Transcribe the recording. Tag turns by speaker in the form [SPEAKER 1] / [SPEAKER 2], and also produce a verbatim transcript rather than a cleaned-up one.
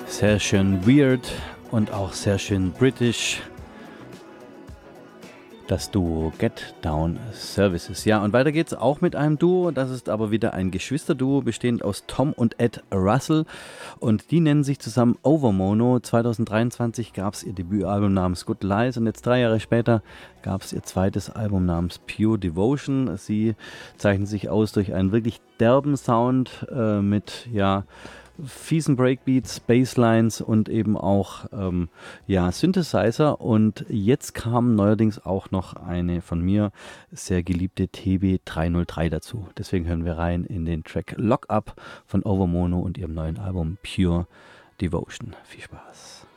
[SPEAKER 1] Sehr schön weird und auch sehr schön british. Das Duo Get Down Services. Ja, und weiter geht's auch mit einem Duo. Das ist aber wieder ein Geschwisterduo, bestehend aus Tom und Ed Russell. Und die nennen sich zusammen Overmono. zwanzig dreiundzwanzig gab es ihr Debütalbum namens Good Lies. Und jetzt drei Jahre später gab es ihr zweites Album namens Pure Devotion. Sie zeichnen sich aus durch einen wirklich derben Sound äh, mit, ja, fiesen Breakbeats, Basslines und eben auch ähm, ja, Synthesizer. Und jetzt kam neuerdings auch noch eine von mir sehr geliebte T B dreihundertdrei dazu. Deswegen hören wir rein in den Track Lock Up von Overmono und ihrem neuen Album Pure Devotion. Viel Spaß.